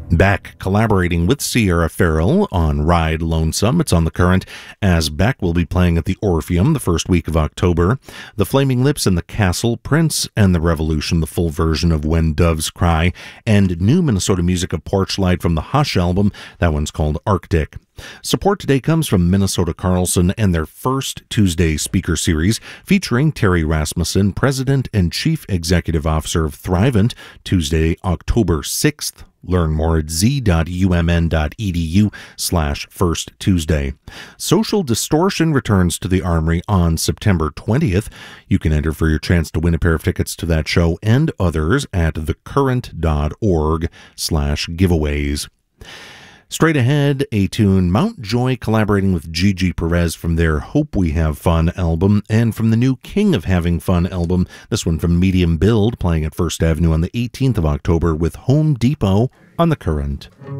Beck collaborating with Sierra Farrell on Ride Lonesome. It's on the Current, as Beck will be playing at the Orpheum the first week of October. The Flaming Lips and the Castle, Prince and the Revolution, the full version of When Doves Cry, and new Minnesota music of Porchlight from the Hush album. That one's called Arctic. Support today comes from Minnesota Carlson and their first Tuesday speaker series featuring Terry Rasmussen, President and Chief Executive Officer of Thrivent, Tuesday, October 6th. Learn more at z.umn.edu/First Tuesday. Social Distortion returns to the Armory on September 20th. You can enter for your chance to win a pair of tickets to that show and others at thecurrent.org/giveaways. Straight ahead, a tune, Mount Joy collaborating with Gigi Perez from their Hope We Have Fun album, and from the new King of Having Fun album, this one from Medium Build, playing at First Avenue on the 18th of October with Home Depot on the Current.